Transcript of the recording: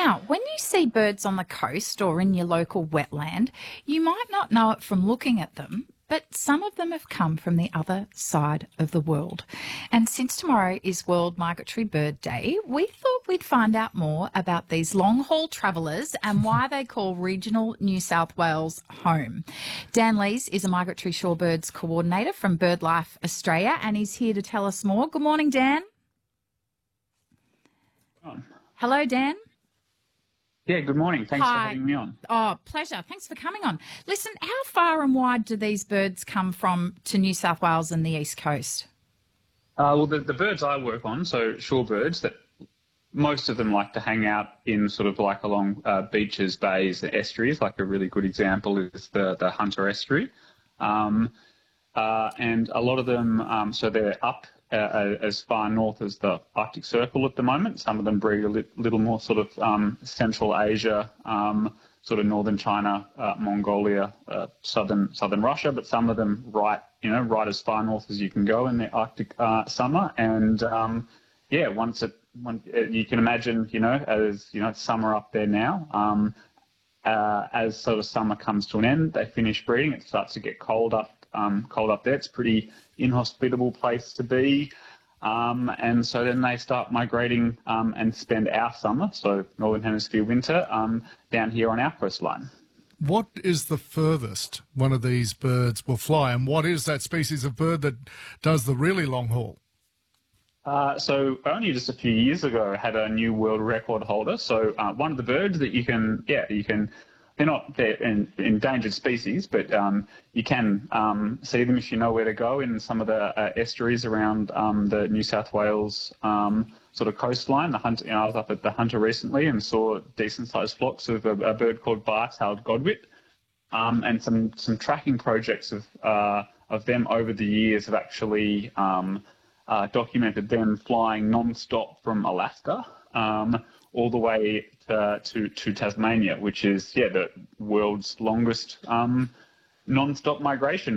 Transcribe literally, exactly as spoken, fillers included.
Now, when you see birds on the coast or in your local wetland, you might not know it from looking at them, but some of them have come from the other side of the world. And since tomorrow is World Migratory Bird Day, we thought we'd find out more about these long-haul travellers and why they call regional New South Wales home. Dan Lees is a migratory shorebirds coordinator from BirdLife Australia, and he's here to tell us more. Good morning, Dan. Hello, Dan. Yeah, good morning. Thanks Hi. for having me on. Oh, pleasure. Thanks for coming on. Listen, how far and wide do these birds come from to New South Wales and the East Coast? Uh, well, the, the birds I work on, so shorebirds, that most of them like to hang out in sort of like along uh, beaches, bays, estuaries. Like a really good example is the, the Hunter Estuary. Um, uh, and a lot of them, um, so they're up Uh, as far north as the Arctic Circle at the moment. Some of them breed a li- little more sort of um, Central Asia, um, sort of northern China, uh, Mongolia, uh, southern southern Russia, but some of them right, you know, right as far north as you can go in the Arctic uh, summer. And um, yeah, once it, when, you can imagine, you know, as you know, it's summer up there now. Um, uh, as sort of summer comes to an end, they finish breeding. It starts to get cold up. Um, cold up there. It's a pretty inhospitable place to be. Um, and so then they start migrating um, and spend our summer, so Northern Hemisphere winter, um, down here on our coastline. What is the furthest one of these birds will fly, and what is that species of bird that does the really long haul? Uh, so only just a few years ago, I had a new world record holder. So uh, one of the birds that you can, yeah, you can They're not they're in, endangered species, but um, you can um, see them if you know where to go in some of the uh, estuaries around um, the New South Wales um, sort of coastline. The Hunter, you know, I was up at the Hunter recently and saw decent-sized flocks of a, a bird called bar-tailed godwit, um, and some some tracking projects of uh, of them over the years have actually um, uh, documented them flying non-stop from Alaska Um, all the way to, to, to Tasmania, which is, yeah, the world's longest um, non-stop migration.